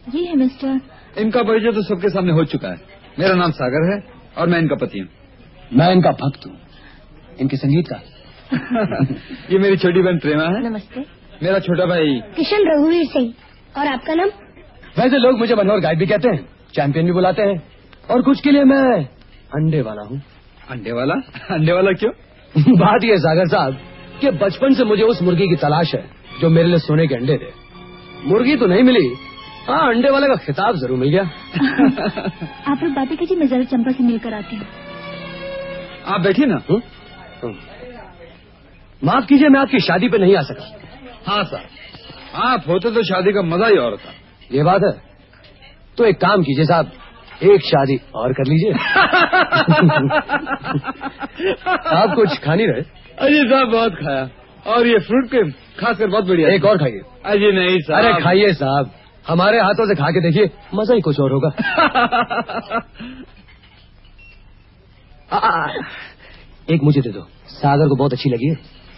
ये है मिस्टर। इनका परिचय तो सबके सामने हो चुका है। मेरा नाम सागर है और मैं इनका पति हूँ। मैं इनका भक्त हूँ, इनके संगीत का। ये मेरी छोटी बहन प्रेमा है। नमस्ते। मेरा छोटा भाई किशन रघुवीर सिंह। और आपका नाम? वैसे लोग मुझे मनोहर गाइड भी कहते हैं, चैंपियन भी बुलाते हैं, और कुछ के लिए मैं अंडे वाला हूँ। अंडे वाला? अंडे वाला क्यों? बात यह सागर साहब कि बचपन से मुझे उस मुर्गी की तलाश है जो मेरे लिए सोने के अंडे दे। मुर्गी तो नहीं मिली, हाँ अंडे वाले का खिताब जरूर मिल गया। आप लोग बातें कीजिए, मैं जरा चंपा से मिलकर आती हूँ। आप बैठिए ना। माफ कीजिए, मैं आपकी शादी पे नहीं आ सका। हाँ सर, आप होते तो शादी का मजा ही और था। ये बात है, तो एक काम कीजिए साहब, एक शादी और कर लीजिए। आप कुछ खा नहीं रहे? अजी साहब बहुत खाया, और ये फ्रूट क्रीम खासकर बहुत बढ़िया। एक और खाइए। अजी नहीं साहब। अरे खाइए साहब, हमारे हाथों से खा के देखिए, मजा ही कुछ और होगा। एक मुझे दे दो, सागर को बहुत अच्छी लगी है।